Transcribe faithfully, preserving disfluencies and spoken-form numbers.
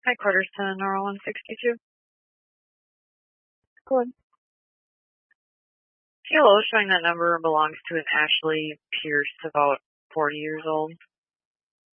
Headquarters to Norwell one sixty-two. Good. Hello, showing that number belongs to an Ashley Pierce, about forty years old.